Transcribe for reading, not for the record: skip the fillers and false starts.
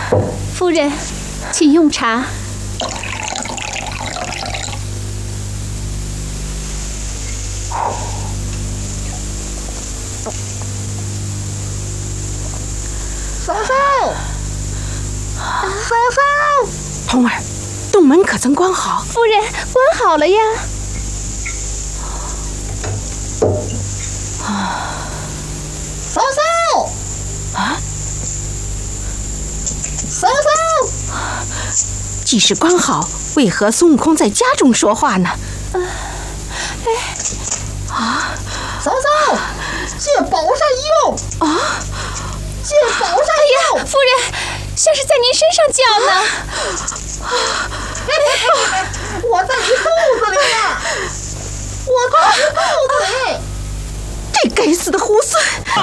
夫人，请用茶。 嫂嫂，嫂嫂， 童儿，洞门可曾关好？ 夫人，关好了呀。 嫂嫂， 啊， 嫂嫂， 既是关好，为何孙悟空在家中说话呢？ 嫂嫂，借宝扇用啊！借宝扇用。 夫人，像是在您身上叫呢。 我在你肚子里呢，我在你肚子里。 这该死的猢狲！